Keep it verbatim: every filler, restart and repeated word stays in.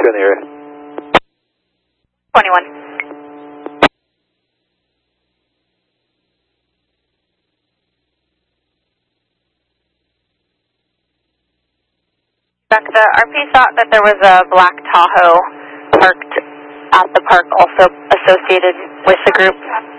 in the area? twenty-one. The R P thought that there was a black Tahoe parked at the park also associated with the group.